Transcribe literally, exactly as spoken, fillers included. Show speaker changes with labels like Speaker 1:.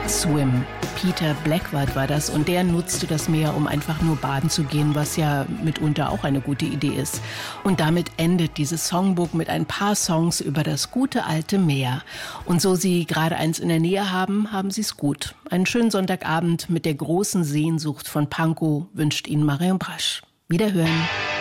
Speaker 1: Swim. Peter Blackward war das und der nutzte das Meer, um einfach nur baden zu gehen, was ja mitunter auch eine gute Idee ist. Und damit endet dieses Songbook mit ein paar Songs über das gute alte Meer. Und so Sie gerade eins in der Nähe haben, haben Sie es gut. Einen schönen Sonntagabend mit der großen Sehnsucht von Pankow wünscht Ihnen Marion Brasch. Wiederhören.